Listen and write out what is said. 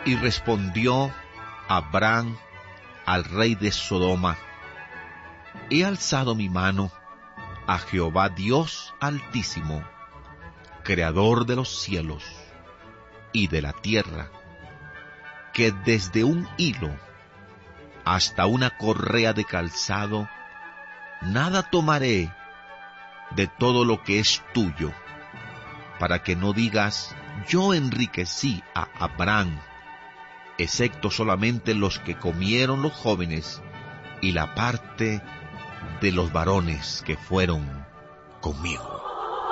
Y respondió Abraham al rey de Sodoma: He alzado mi mano a Jehová Dios Altísimo, Creador de los cielos y de la tierra, que desde un hilo hasta una correa de calzado, nada tomaré de todo lo que es tuyo, para que no digas: yo enriquecí a Abraham, excepto solamente los que comieron los jóvenes y la parte de los varones que fueron conmigo.